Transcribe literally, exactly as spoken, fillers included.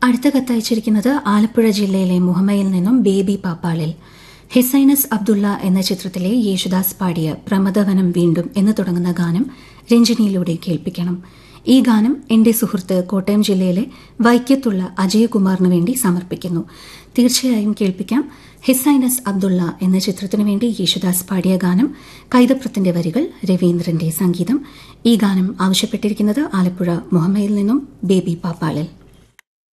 അടുത്ത കത്തയച്ചിരിക്കുന്നത് ആലപ്പുഴ ജില്ലയിലെ മുഹമ്മയിൽ നിന്നും ബേബി പാപ്പാളിൽ. ഹിസൈനസ് അബ്ദുള്ള എന്ന ചിത്രത്തിലെ യേശുദാസ് പാടിയ പ്രമദവനം വീണ്ടും എന്ന് തുടങ്ങുന്ന ഗാനം രഞ്ജിനിയിലൂടെ കേൾപ്പിക്കണം. ഈ ഗാനം എന്റെ സുഹൃത്ത് കോട്ടയം ജില്ലയിലെ വൈക്കത്തുള്ള അജയകുമാറിന് വേണ്ടി സമർപ്പിക്കുന്നു. തീർച്ചയായും കേൾപ്പിക്കാം. ഹിസൈനസ് അബ്ദുള്ള എന്ന ചിത്രത്തിനു വേണ്ടി യേശുദാസ് പാടിയ ഗാനം, കൈതപ്രത്തിന്റെ വരികൾ, രവീന്ദ്രന്റെ സംഗീതം. ഈ ഗാനം ആവശ്യപ്പെട്ടിരിക്കുന്നത് ആലപ്പുഴ മുഹമ്മയിൽ നിന്നും ബേബി പാപ്പാളിൽ.